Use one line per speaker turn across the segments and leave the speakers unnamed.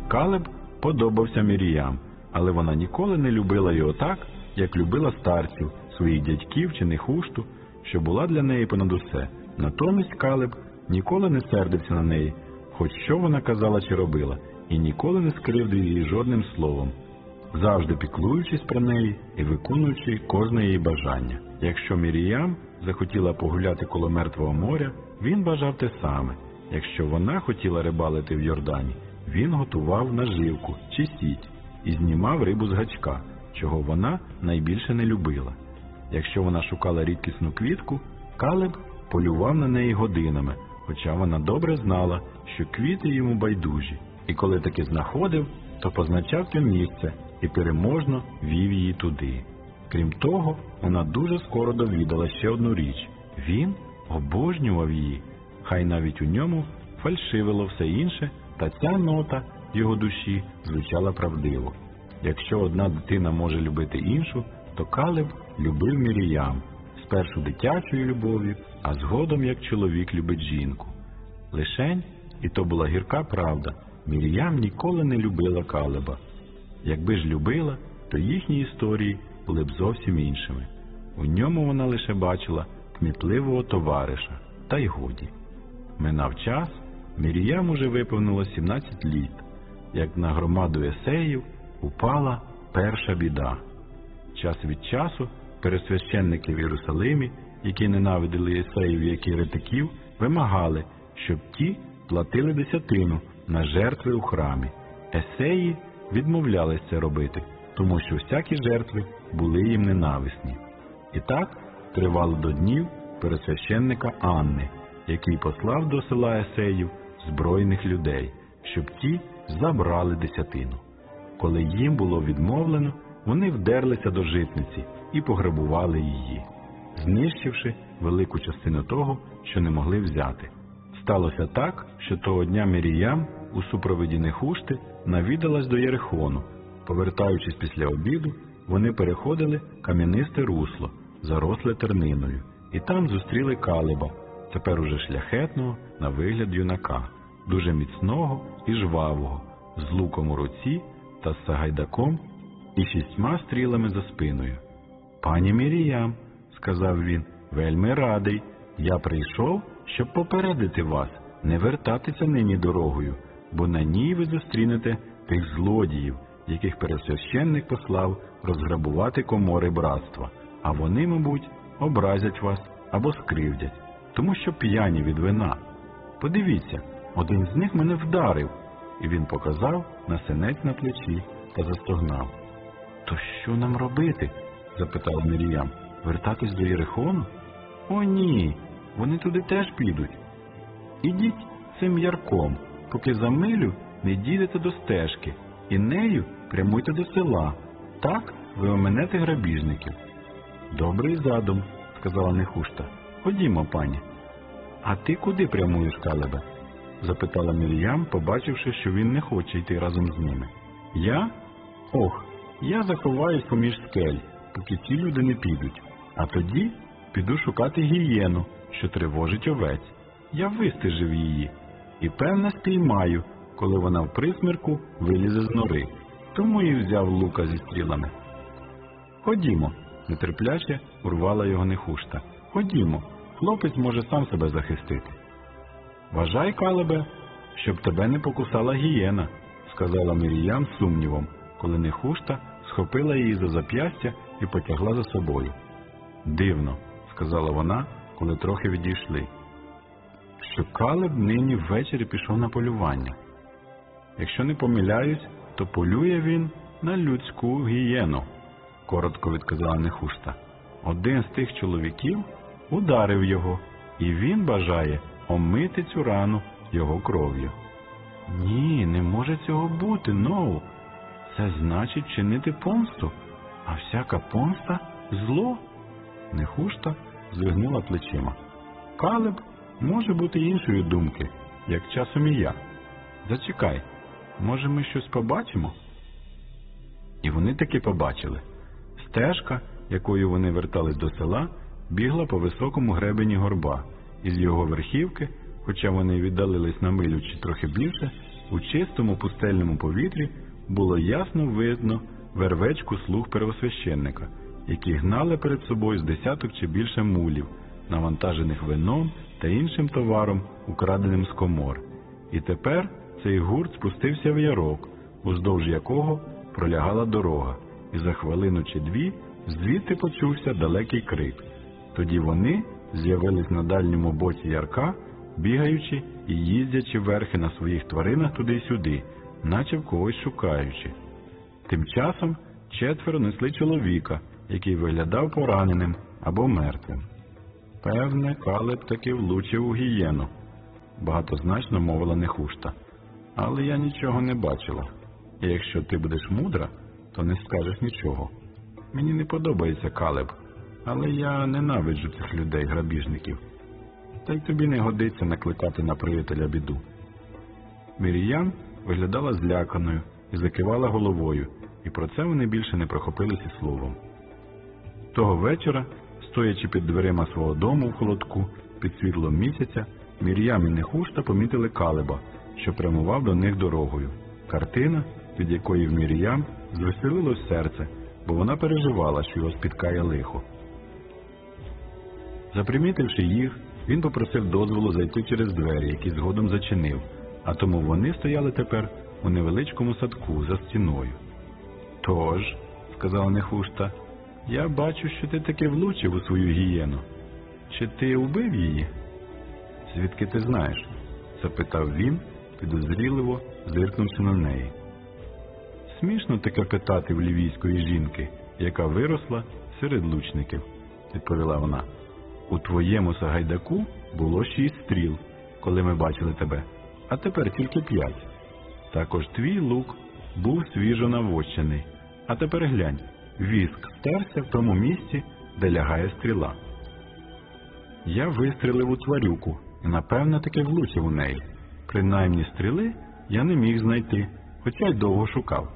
Калеб подобався Мір'ям, але вона ніколи не любила його так, як любила старців, своїх дядьків чи Нехушту, що була для неї понад усе. Натомість Калеб ніколи не сердився на неї, хоч що вона казала чи робила, і ніколи не скривдив її жодним словом, завжди піклуючись про неї і виконуючи кожне її бажання. Якщо Мір'ям захотіла погуляти коло Мертвого моря, він бажав те саме. Якщо вона хотіла рибалити в Йордані, він готував наживку чи сіть і знімав рибу з гачка, чого вона найбільше не любила. Якщо вона шукала рідкісну квітку, Калеб полював на неї годинами, хоча вона добре знала, що квіти йому байдужі, і коли таки знаходив, то позначав те місце і переможно вів її туди. Крім того, вона дуже скоро довідала ще одну річ – він обожнював її, хай навіть у ньому фальшивило все інше, та ця нота в його душі звучала правдиво. Якщо одна дитина може любити іншу, то Калеб любив Мір'ям, спершу дитячою любов'ю, а згодом як чоловік любить жінку. Лишень, і то була гірка правда, Мір'ям ніколи не любила Калеба. Якби ж любила, то їхні історії були б зовсім іншими. У ньому вона лише бачила кмітливого товариша, та й годі. Минав час, Мір'ям уже виповнило 17 літ, як на громаду есеїв упала перша біда. Час від часу первосвященники в Єрусалимі, які ненавидили есеїв як єретиків, вимагали, щоб ті платили десятину на жертви у храмі. Есеї відмовлялись це робити, тому що всякі жертви були їм ненависні. І так тривало до днів первосвященника Анни, який послав до села есеїв збройних людей, щоб ті забрали десятину. Коли їм було відмовлено, вони вдерлися до житниці і пограбували її, знищивши велику частину того, що не могли взяти. Сталося так, що того дня Мір'ям у супроводі Нехушти навідалась до Єрихону. Повертаючись після обіду, вони переходили кам'янисте русло, заросле терниною, і там зустріли Калеба, тепер уже шляхетного на вигляд юнака, дуже міцного і жвавого, з луком у руці та з сагайдаком і 6 стрілами за спиною. «Пані Мір'ям», – сказав він, – «вельми радий. Я прийшов, щоб попередити вас, не вертатися нині дорогою, бо на ній ви зустрінете тих злодіїв, яких первосвященник послав розграбувати комори братства, а вони, мабуть, образять вас або скривдять, тому що п'яні від вина. Подивіться, один з них мене вдарив», і він показав на синець на плечі та застогнав. «То що нам робити?» – запитала Мір'ям. «Вертатись до Єрихону?» «О, ні, вони туди теж підуть. Ідіть цим ярком, поки за милю не дійдете до стежки, і нею прямуйте до села. Так ви оминете грабіжників». «Добрий задум», – сказала Нехушта. «Ходімо, пані». «А ти куди прямуєш, Калебе?» – запитала Мір'ям, побачивши, що він не хоче йти разом з ними. «Я? Ох, я заховаюсь поміж скель, поки ці люди не підуть, а тоді піду шукати гієну, що тривожить овець. Я вистежив її і, певно, спіймаю, коли вона в присмірку вилізе з нори. Тому і взяв лука зі стрілами». «Ходімо», – нетерпляче урвала його Нехушта. «Ходімо, хлопець може сам себе захистити». «Вважай, Калебе, щоб тебе не покусала гієна», – сказала Мір'ям з сумнівом, коли Нехушта схопила її за зап'ястя і потягла за собою. «Дивно», – сказала вона, коли трохи відійшли, «що Калеб нині ввечері пішов на полювання. Якщо не помиляюсь, то полює він на людську гієну», – коротко відказала Нехушта. «Один з тих чоловіків ударив його, і він бажає омити цю рану його кров'ю». «Ні, не може цього бути, Ноу. Це значить чинити помсту, а всяка помста – зло». Нехушта звигнула плечима. «Калеб може бути іншої думки, як часом і я. Зачекай, може ми щось побачимо?» І вони таки побачили. Стежка, якою вони вертались до села, бігла по високому гребені горба, і з його верхівки, хоча вони віддалились на милю чи трохи більше, у чистому пустельному повітрі було ясно видно вервечку слуг первосвященника, які гнали перед собою з десяток чи більше мулів, навантажених вином та іншим товаром, украденим з комор. І тепер цей гурт спустився в ярок, уздовж якого пролягала дорога, і за хвилину чи дві звідти почувся далекий крик. Тоді вони з'явились на дальньому боці ярка, бігаючи і їздячи верхи на своїх тваринах туди й сюди, наче в когось шукаючи. Тим часом 4 несли чоловіка, який виглядав пораненим або мертвим. «Певне, Калеб таки влучив у гієну», – багатозначно мовила Нехушта. «Але я нічого не бачила. І якщо ти будеш мудра, то не скажеш нічого. Мені не подобається Калеб, але я ненавиджу цих людей-грабіжників. Та й тобі не годиться накликати на приятеля біду». Мір'ям виглядала зляканою і закивала головою, і про це вони більше не прохопилися словом. Того вечора, стоячи під дверима свого дому в холодку, під світлом місяця, Мір'ям і Нехушта помітили Калеба, що прямував до них дорогою. Картина, від якої в Мір'ям звеселилось серце, бо вона переживала, що його спіткає лихо. Запримітивши їх, він попросив дозволу зайти через двері, які згодом зачинив, а тому вони стояли тепер у невеличкому садку за стіною. «Тож», – сказала Нехушта, – «я бачу, що ти таки влучив у свою гієну. Чи ти убив її?» «Звідки ти знаєш?» – запитав він, підозріливо зиркнувши на неї. «Смішно таке питати в лівійської жінки, яка виросла серед лучників», – відповіла вона. «У твоєму Сагайдаку було 6 стріл, коли ми бачили тебе, а тепер тільки 5. Також твій лук був свіжо навощений. А тепер глянь, віск стерся в тому місці, де лягає стріла. Я вистрілив у тварюку і, напевно, таки влучив у неї. Принаймні стріли я не міг знайти, хоча й довго шукав».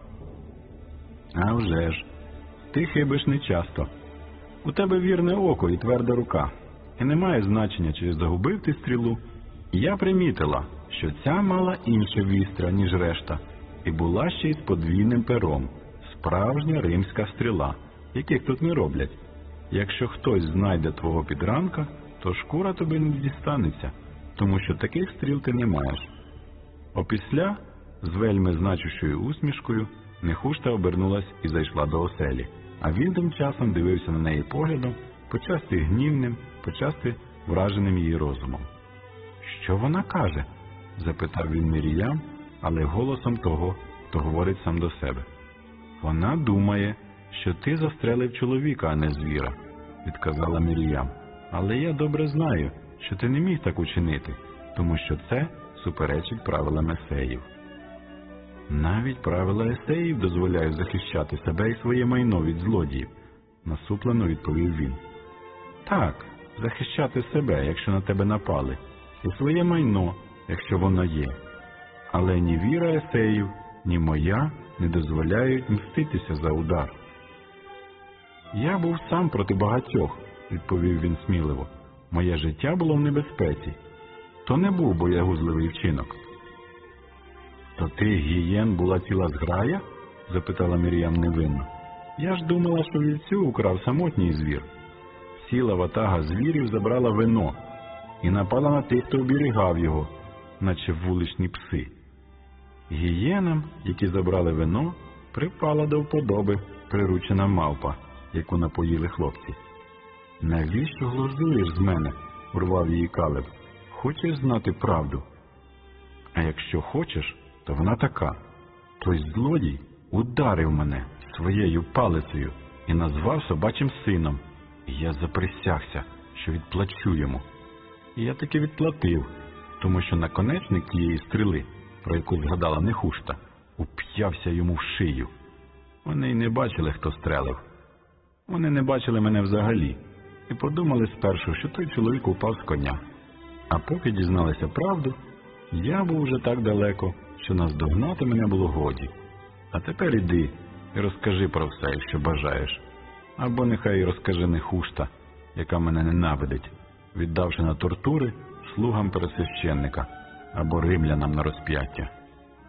«А вже ж, ти хибиш нечасто. У тебе вірне око і тверда рука. І немає значення, чи загубив ти стрілу. Я примітила, що ця мала інше вістря, ніж решта, і була ще й з подвійним пером. Справжня римська стріла, яких тут не роблять. Якщо хтось знайде твого підранка, то шкура тобі не дістанеться, тому що таких стріл ти не маєш». Опісля, з вельми значущою усмішкою, Нехушта обернулась і зайшла до оселі, а він тим часом дивився на неї поглядом, почасти гнівним, почасти враженим її розумом. «Що вона каже?» – запитав він Мір'ям, але голосом того, хто говорить сам до себе. «Вона думає, що ти застрелив чоловіка, а не звіра», – відказала Мір'ям. «Але я добре знаю, що ти не міг так учинити, тому що це суперечить правилам есеїв». «Навіть правила есеїв дозволяють захищати себе і своє майно від злодіїв», – насуплено відповів він. «Так, захищати себе, якщо на тебе напали, і своє майно, якщо воно є. Але ні віра есеїв, ні моя не дозволяють мститися за удар». «Я був сам проти багатьох», – відповів він сміливо. «Моє життя було в небезпеці. То не був боягузливий вчинок». «То ти, гієн, була ціла зграя?» – запитала Мір'ям невинно. «Я ж думала, що вівцю украв самотній звір. Ціла ватага звірів забрала вино і напала на тих, хто оберігав його, наче вуличні пси. Гієнам, які забрали вино, припала до вподоби приручена мавпа, яку напоїли хлопці». «Навіщо глузуєш з мене?» – урвав її Калеб. «Хочеш знати правду?» «А якщо хочеш, то вона така. Той злодій ударив мене своєю палицею і назвав собачим сином. І я заприсягся, що відплачу йому. І я таки відплатив, тому що наконечник тієї стріли, про яку згадала Нехушта, уп'явся йому в шию. Вони й не бачили, хто стрелив. Вони не бачили мене взагалі і подумали спершу, що той чоловік упав з коня. А поки дізналися правду, я був уже так далеко, що наздогнати мене було годі. А тепер іди і розкажи про все, якщо бажаєш. Або нехай розкаже Нехушта, яка мене ненавидить, віддавши на тортури слугам первосвященника або римлянам на розп'яття».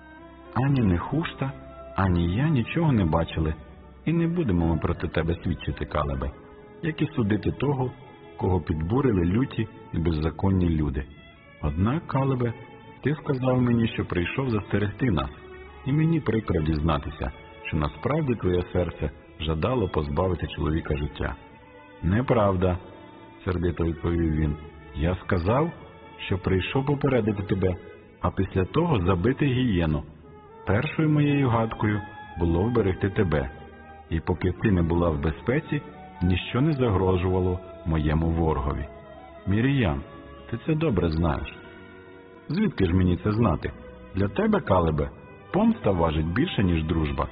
Ані Нехушта, ані я нічого не бачили, і не будемо ми проти тебе свідчити, Калебе, як і судити того, кого підбурили люті і беззаконні люди. Однак, Калебе, ти сказав мені, що прийшов застерегти нас, і мені прикро дізнатися, що насправді твоє серце жадало позбавити чоловіка життя. Неправда, сердито відповів він. Я сказав, що прийшов попередити тебе, а після того забити гієну. Першою моєю гадкою було вберегти тебе, і поки ти не була в безпеці, ніщо не загрожувало моєму ворогові. Міріям, ти це добре знаєш. Звідки ж мені це знати? Для тебе, Калебе, помста важить більше, ніж дружба.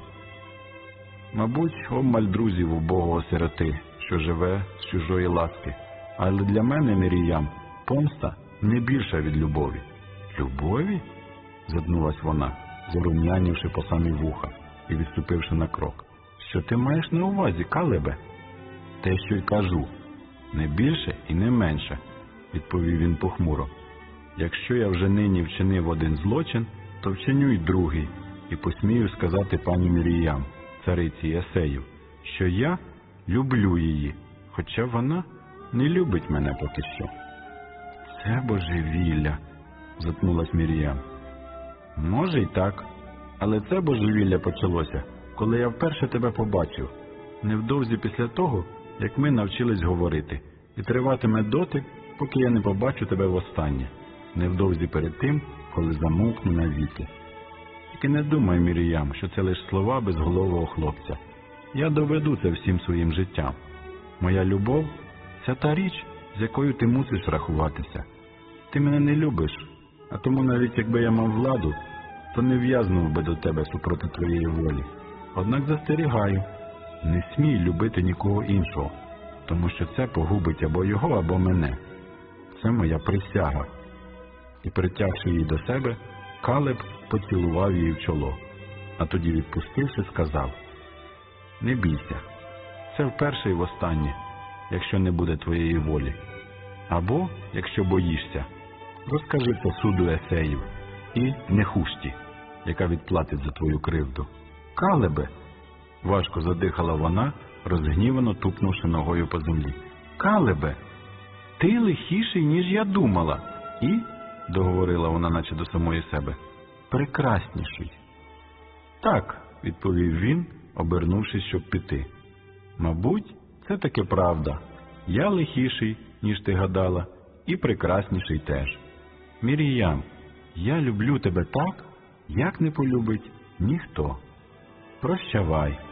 Мабуть, обмаль друзів убогого сироти, що живе з чужої ласки. Але для мене, Міріям, помста не більша від любові. Любові? Заднулась вона, зарум'янівши по самі вуха і відступивши на крок. Що ти маєш на увазі, Калебе? Те, що й кажу. Не більше і не менше, відповів він похмуро. Якщо я вже нині вчинив один злочин, то вчиню й другий, і посмію сказати пані Міріям, цариці Есеїв, що я люблю її, хоча вона не любить мене поки що. Це божевілля, затнулась Міріям. Може й так, але це божевілля почалося, коли я вперше тебе побачив, невдовзі після того, як ми навчились говорити, і триватиме доти, поки я не побачу тебе востаннє, невдовзі перед тим, коли замовкну навіки. Тільки не думай, Міріям, що це лише слова безголового хлопця. Я доведу це всім своїм життям. Моя любов – це та річ, з якою ти мусиш рахуватися. Ти мене не любиш, а тому навіть якби я мав владу, то не в'язнув би до тебе супроти твоєї волі. Однак застерігаю, не смій любити нікого іншого, тому що це погубить або його, або мене. Це моя присяга. І, притягши її до себе, Калеб поцілував її в чоло, а тоді, відпустивши, сказав: «Не бійся, це вперше і востаннє, якщо не буде твоєї волі. Або, якщо боїшся, розкажи це суду Есеїв і Нехушті, яка відплатить за твою кривду». «Калебе!» – важко задихала вона, розгнівано тупнувши ногою по землі. «Калебе! Ти лихіший, ніж я думала!» І, договорила вона наче до самої себе, прекрасніший. «Так», – відповів він, обернувшись, щоб піти. «Мабуть, це таки правда. Я лихіший, ніж ти гадала, і прекрасніший теж. Міріям, я люблю тебе так, як не полюбить ніхто. Прощавай».